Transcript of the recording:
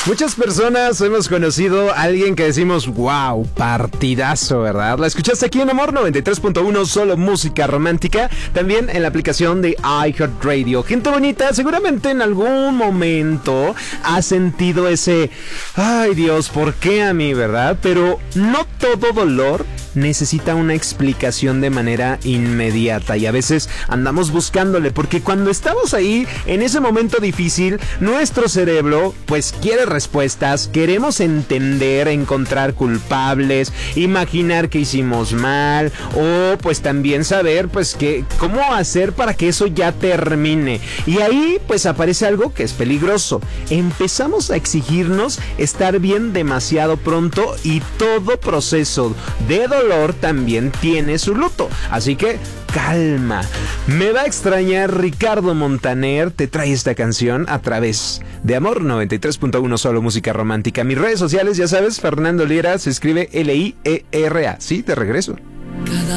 Muchas personas hemos conocido a alguien que decimos, wow, partidazo, ¿verdad? La escuchaste aquí en Amor 93.1, solo música romántica, también en la aplicación de iHeartRadio. Gente bonita, seguramente en algún momento has sentido ese, ay Dios, ¿por qué a mí, verdad? Pero no todo dolor necesita una explicación de manera inmediata y a veces andamos buscándole, porque cuando estamos ahí en ese momento difícil, nuestro cerebro pues quiere respuestas, queremos entender, encontrar culpables, imaginar que hicimos mal o pues también saber pues que cómo hacer para que eso ya termine. Y ahí pues aparece algo que es peligroso. Empezamos a exigirnos estar bien demasiado pronto y todo proceso de dolor también tiene su luto. Así que calma. Me va a extrañar. Ricardo Montaner te trae esta canción a través de Amor 93.1, solo música romántica. Mis redes sociales, ya sabes, Fernando Liera, se escribe Liera. Sí, te regreso.